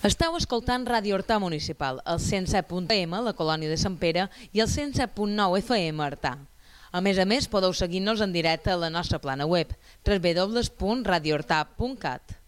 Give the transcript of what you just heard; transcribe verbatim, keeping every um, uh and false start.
Esteu escoltant Ràdio Artà Municipal, el cent set punt F M, la colònia de Sant Pere, i el cent set punt nou F M Artà. A més a més, podeu seguir-nos en directe a la nostra plana web, w w w punt radio artà punt cat.